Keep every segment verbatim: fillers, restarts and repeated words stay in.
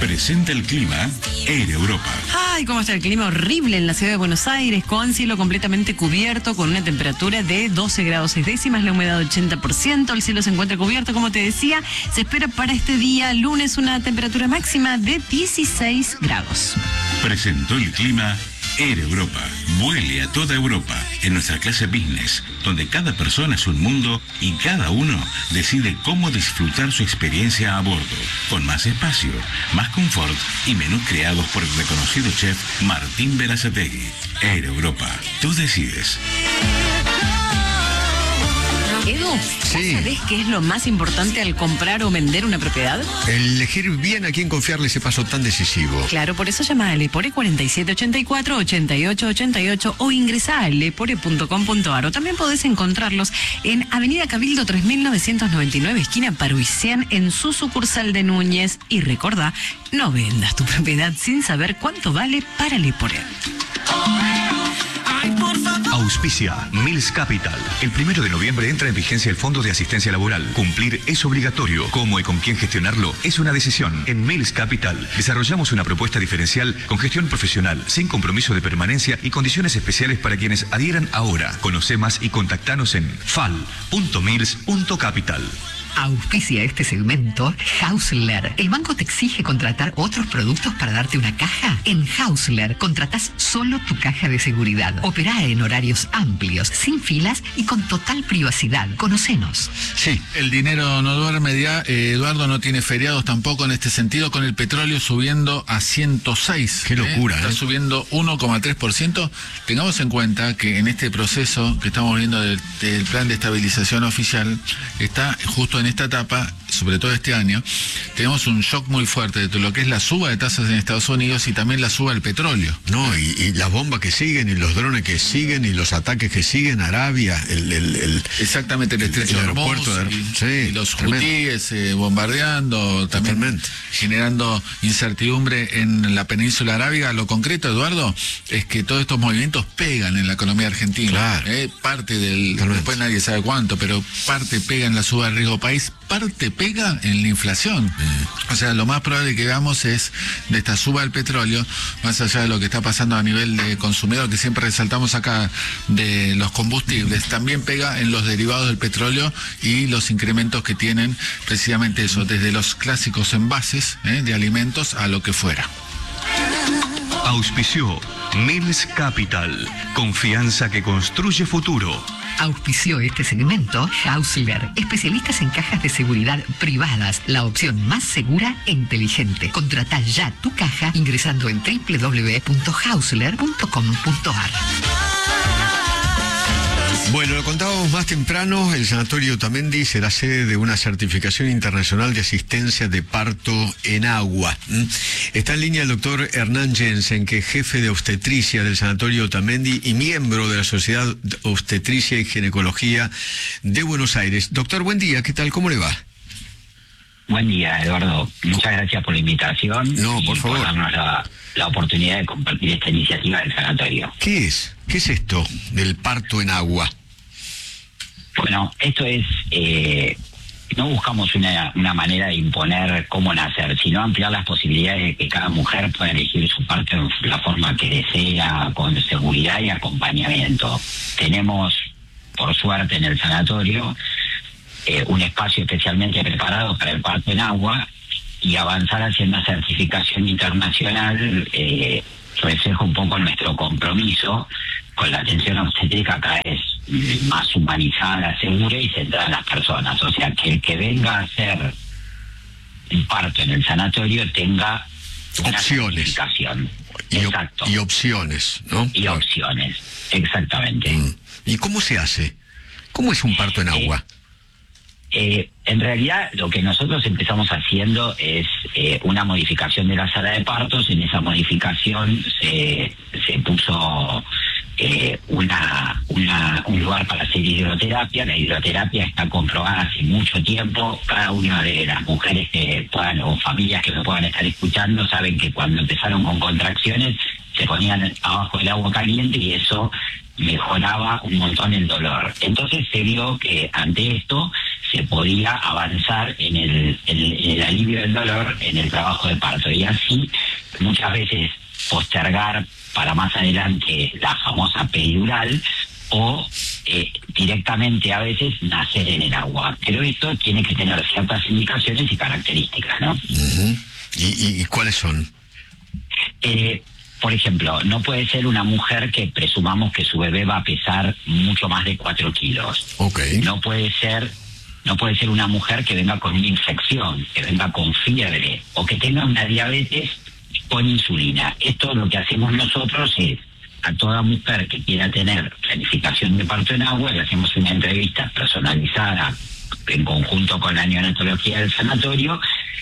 Presenta el clima Air Europa. Ay, cómo está el clima horrible en la ciudad de Buenos Aires, con cielo completamente cubierto, con una temperatura de doce grados seis décimas, la humedad ochenta por ciento, el cielo se encuentra cubierto, como te decía. Se espera para este día lunes una temperatura máxima de dieciséis grados. Presentó el clima Air Europa. Vuele a toda Europa en nuestra clase business, donde cada persona es un mundo y cada uno decide cómo disfrutar su experiencia a bordo, con más espacio, más confort y menús creados por el reconocido chef Martín Berazategui. Air Europa, tú decides. Edu, Sí. ¿sabés qué es lo más importante al comprar o vender una propiedad? Elegir bien a quién confiarle ese paso tan decisivo. Claro, por eso llama a Lepore cuarenta y siete ochenta y cuatro, ochenta y ocho ochenta y ocho o ingresa a lepore punto com punto ar. O también podés encontrarlos en Avenida Cabildo tres mil novecientos noventa y nueve, esquina Paruisian, en su sucursal de Núñez. Y recordá, no vendas tu propiedad sin saber cuánto vale para Lepore. Auspicia Mills Capital. El primero de noviembre entra en vigencia el Fondo de Asistencia Laboral. Cumplir es obligatorio. Cómo y con quién gestionarlo es una decisión. En Mills Capital desarrollamos una propuesta diferencial con gestión profesional, sin compromiso de permanencia y condiciones especiales para quienes adhieran ahora. Conoce más y contactanos en fal punto mills punto capital. Auspicia este segmento Hausler. ¿El banco te exige contratar otros productos para darte una caja? En Hausler contratás solo tu caja de seguridad. Operá en horarios amplios, sin filas y con total privacidad. Conocenos. Sí, el dinero no duerme ya. Eh, Eduardo no tiene feriados tampoco en este sentido, con el petróleo subiendo a ciento seis. Qué locura, ¿eh? Está ¿eh? subiendo uno coma tres por ciento. Tengamos en cuenta que en este proceso que estamos viendo del, del plan de estabilización oficial, está justo en esta etapa, sobre todo este año, tenemos un shock muy fuerte de todo lo que es la suba de tasas en Estados Unidos y también la suba del petróleo. No, y, y las bombas que siguen, y los drones que siguen, y los ataques que siguen, Arabia, el... el, el Exactamente, el estrecho el de Hormuz, aeropuerto de- y, sí, y los tremendo. hutíes eh, bombardeando, también Totalmente. generando incertidumbre en la península arábiga. Lo concreto, Eduardo, es que todos estos movimientos pegan en la economía argentina. Claro. Eh, parte del, Totalmente. después nadie sabe cuánto, pero parte pega en la suba del riesgo país, parte pega en la inflación. O sea, lo más probable que veamos es de esta suba del petróleo, más allá de lo que está pasando a nivel de consumidor, que siempre resaltamos acá de los combustibles, también pega en los derivados del petróleo y los incrementos que tienen precisamente eso, desde los clásicos envases eh, de alimentos a lo que fuera. Auspició Mills Capital. Confianza que construye futuro. Auspició este segmento Hausler. Especialistas en cajas de seguridad privadas. La opción más segura e inteligente. Contratá ya tu caja ingresando en doble u doble u doble u punto hausler punto com punto ar. Bueno, lo contábamos más temprano, el Sanatorio Otamendi será sede de una certificación internacional de asistencia de parto en agua. ¿Mm? Está en línea el doctor Hernán Jensen, que es jefe de obstetricia del Sanatorio Otamendi y miembro de la Sociedad de Obstetricia y Ginecología de Buenos Aires. Doctor, buen día, ¿qué tal? ¿Cómo le va? Buen día, Eduardo. Muchas gracias por la invitación. No, por y favor. por darnos la, la oportunidad de compartir esta iniciativa del sanatorio. ¿Qué es? ¿Qué es esto del parto en agua? Bueno, esto es... Eh, no buscamos una, una manera de imponer cómo nacer, sino ampliar las posibilidades de que cada mujer pueda elegir su parto de la forma que desea, con seguridad y acompañamiento. Tenemos, por suerte, en el sanatorio, Eh, un espacio especialmente preparado para el parto en agua, y avanzar hacia una certificación internacional eh, refleja un poco nuestro compromiso con la atención obstétrica cada vez más humanizada, segura y centrada en las personas. O sea, que el que venga a hacer un parto en el sanatorio tenga una Opciones. certificación. Y, op- Exacto. y opciones, ¿no? Y opciones, exactamente. Mm. ¿Y cómo se hace? ¿Cómo es un parto en agua? Eh, en realidad lo que nosotros empezamos haciendo es eh, una modificación de la sala de partos. En esa modificación se, se puso eh, una, una un lugar para hacer hidroterapia. La hidroterapia está comprobada hace mucho tiempo. Cada una de las mujeres que puedan, o familias que me puedan estar escuchando, saben que cuando empezaron con contracciones se ponían abajo del agua caliente y eso mejoraba un montón el dolor. Entonces se vio que ante esto se podía avanzar en el, en el, en el alivio del dolor en el trabajo de parto, y así muchas veces postergar para más adelante la famosa peridural o eh, directamente a veces nacer en el agua. Pero esto tiene que tener ciertas indicaciones y características, ¿no? Uh-huh. ¿Y, y, ¿Y cuáles son? Eh, por ejemplo, no puede ser una mujer que presumamos que su bebé va a pesar mucho más de cuatro kilos. Okay. No puede ser, no puede ser una mujer que venga con una infección, que venga con fiebre o que tenga una diabetes con insulina. Esto lo que hacemos nosotros es, a toda mujer que quiera tener planificación de parto en agua, le hacemos una entrevista personalizada en conjunto con la neonatología del sanatorio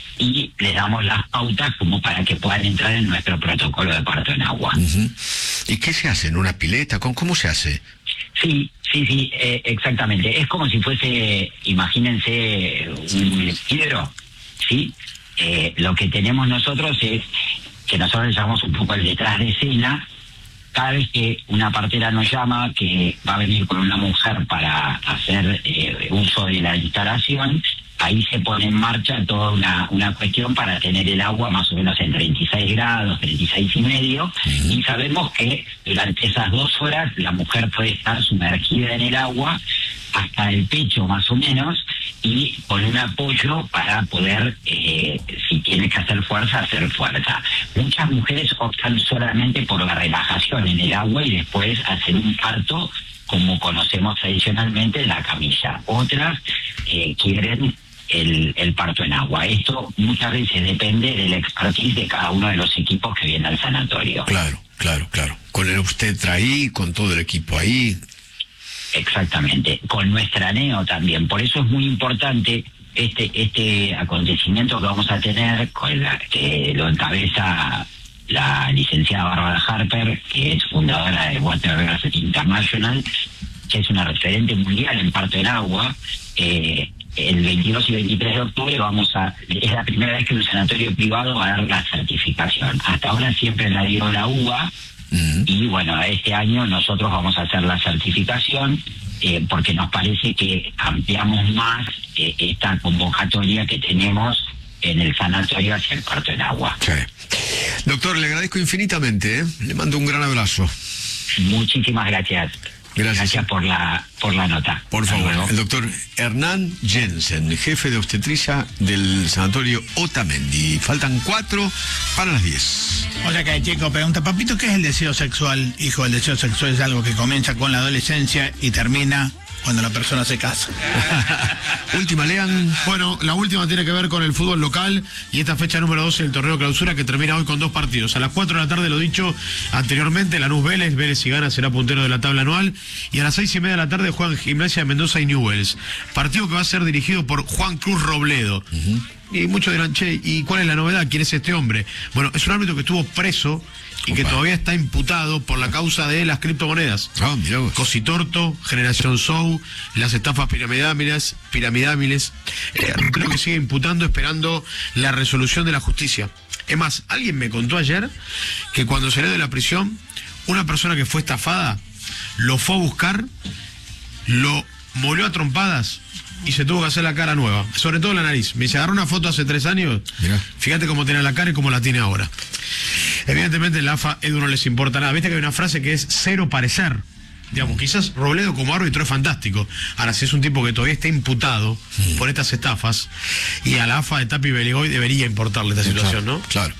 y les damos las pautas como para que puedan entrar en nuestro protocolo de parto en agua. Uh-huh. ¿Y qué se hace? ¿En una pileta? ¿Cómo, cómo se hace? Sí, sí, sí, eh, exactamente. Es como si fuese, imagínense, un hidro, ¿sí? Eh, lo que tenemos nosotros es que nosotros le llamamos un poco el detrás de escena. Cada vez que una partera nos llama que va a venir con una mujer para hacer eh, uso de la instalación, ahí se pone en marcha toda una, una cuestión para tener el agua más o menos en treinta y seis grados, treinta y seis y medio, uh-huh. Y sabemos que durante esas dos horas la mujer puede estar sumergida en el agua hasta el pecho más o menos, y con un apoyo para poder, eh, si tiene que hacer fuerza, hacer fuerza. Muchas mujeres optan solamente por la relajación en el agua y después hacer un parto como conocemos tradicionalmente en la camilla. Otras eh, quieren el, el parto en agua. Esto muchas veces depende del expertise de cada uno de los equipos que viene al sanatorio. Claro, claro, claro. Con el obstetra ahí, con todo el equipo ahí. Exactamente, con nuestra neo también. Por eso es muy importante este este acontecimiento que vamos a tener, con la, que lo encabeza la licenciada Bárbara Harper, que es fundadora de Water Birth International, que es una referente mundial en parto en agua. Eh, el veintidós y veintitrés de octubre vamos a, es la primera vez que un sanatorio privado va a dar la certificación. Hasta ahora siempre la dio la U B A. Uh-huh. Y bueno, este año nosotros vamos a hacer la certificación eh, porque nos parece que ampliamos más eh, esta convocatoria que tenemos en el sanatorio hacia el parto en agua. Sí. Doctor, le agradezco infinitamente, ¿eh? Le mando un gran abrazo. Muchísimas gracias. Gracias. Gracias por la por la nota. Por favor. El doctor Hernán Jensen, jefe de obstetricia del sanatorio Otamendi. Faltan cuatro para las diez. Hola, que chico, pregunta, papito, ¿qué es el deseo sexual? Hijo, el deseo sexual es algo que comienza con la adolescencia y termina cuando la persona se casa. Última, Lean. Bueno, la última tiene que ver con el fútbol local y esta fecha número doce del torneo clausura que termina hoy con dos partidos. A las cuatro de la tarde, lo dicho anteriormente, Lanús Vélez, Vélez si gana será puntero de la tabla anual, y a las seis y media de la tarde juegan Gimnasia de Mendoza y Newell's. Partido que va a ser dirigido por Juan Cruz Robledo. Uh-huh. Y muchos dirán, che, ¿y cuál es la novedad? ¿Quién es este hombre? Bueno, es un árbitro que estuvo preso y Opa. que todavía está imputado por la causa de las criptomonedas. Ah, mirá vos. Cositorto, Generación Show, las estafas piramidámiles, piramidámiles. Eh, creo que sigue imputando, esperando la resolución de la justicia. Es más, alguien me contó ayer que cuando salió de la prisión, una persona que fue estafada lo fue a buscar, lo molió a trompadas y se tuvo que hacer la cara nueva, sobre todo la nariz. Me dice, agarró una foto hace tres años, mirá. Fíjate cómo tenía la cara y cómo la tiene ahora. Evidentemente en la A F A Edu no les importa nada. Viste que hay una frase que es cero parecer. Digamos, quizás Robledo como árbitro es fantástico. Ahora, si es un tipo que todavía está imputado sí. por estas estafas, y a la A F A de Tapi Beligoy debería importarle esta situación, ¿no? Claro.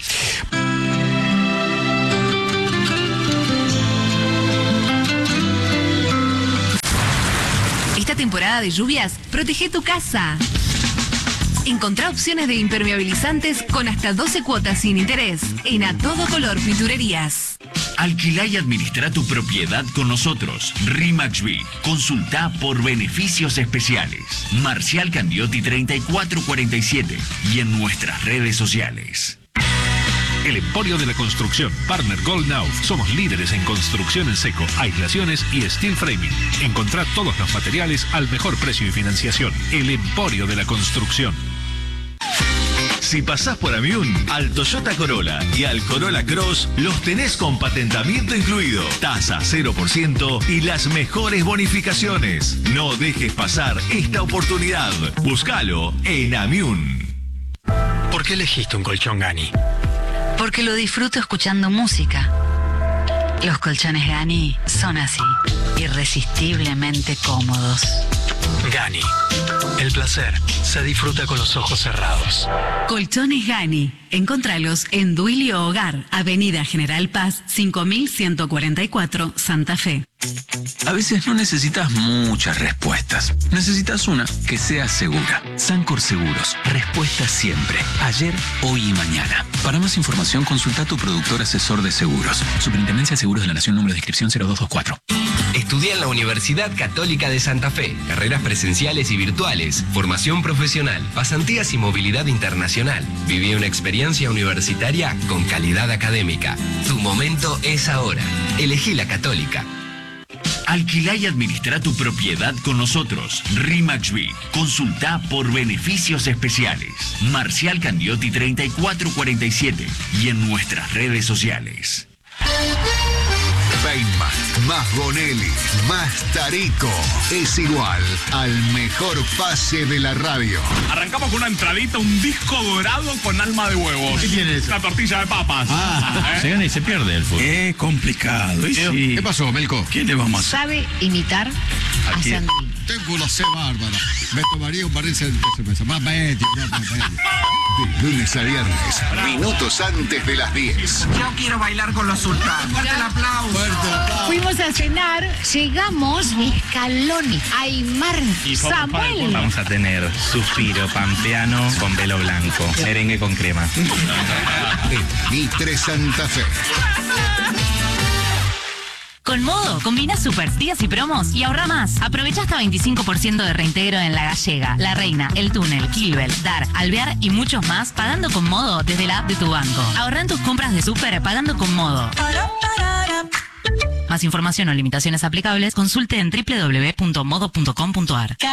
Esta temporada de lluvias, protege tu casa. Encontrá opciones de impermeabilizantes con hasta doce cuotas sin interés en A Todo Color Pinturerías. Alquilá y administra tu propiedad con nosotros. RIMAX B. Consulta por beneficios especiales. Marcial Candiotti treinta y cuatro cuarenta y siete y en nuestras redes sociales. El Emporio de la Construcción, Partner Gold Now. Somos líderes en construcción en seco, aislaciones y steel framing. Encontrá todos los materiales al mejor precio y financiación. El Emporio de la Construcción. Si pasás por Amiún, al Toyota Corolla y al Corolla Cross los tenés con patentamiento incluido, tasa cero por ciento y las mejores bonificaciones. No dejes pasar esta oportunidad. Búscalo en Amiún. ¿Por qué elegiste un colchón Gani? Porque lo disfruto escuchando música. Los colchones Gani son así, irresistiblemente cómodos. Gani. El placer se disfruta con los ojos cerrados. Colchones Gani. Encontralos en Duilio Hogar, Avenida General Paz, cinco mil ciento cuarenta y cuatro, Santa Fe. A veces no necesitas muchas respuestas. Necesitas una que sea segura. Sancor Seguros. Respuesta siempre. Ayer, hoy y mañana. Para más información, consulta a tu productor asesor de seguros. Superintendencia de Seguros de la Nación, número de inscripción cero dos dos cuatro. Estudia en la Universidad Católica de Santa Fe. Carreras presenciales y virtuales. Formación profesional. Pasantías y movilidad internacional. Viví una experiencia universitaria con calidad académica. Tu momento es ahora. Elegí la Católica. Alquilá y administra tu propiedad con nosotros. RIMAX Big. Consulta por beneficios especiales. Marcial Candiotti treinta y cuatro cuarenta y siete y en nuestras redes sociales. Feynman, más Bonelli, más Tarico. Es igual al mejor pase de la radio. Arrancamos con una entradita, un disco dorado con alma de huevos. ¿Qué tienes? La tortilla de papas. Ah, ¿Eh? Se gana y se pierde el fútbol. Qué complicado. ¿Y sí? ¿Qué pasó, Melco? ¿Qué le vamos a hacer? Sabe imitar a Sandrine. Tengo una C bárbara. Me tomaría un barril de cerveza. Más medio, más medio. De lunes a viernes, minutos antes de las diez. Yo quiero bailar con los sultanes. Fuerte el aplauso. Fuerte aplauso. Fuimos a cenar, llegamos, Scaloni, Aymar, Y por- Samuel. Vamos a tener suspiro pampeano con velo blanco, merengue con crema. En Mitre Santa Fe. Con Modo, combina super días y promos y ahorra más. Aprovecha hasta veinticinco por ciento de reintegro en La Gallega, La Reina, El Túnel, Kilbel, Dar, Alvear y muchos más pagando con Modo desde la app de tu banco. Ahorra en tus compras de súper pagando con Modo. Más información o limitaciones aplicables, consulte en doble u doble u doble u punto modo punto com punto a r.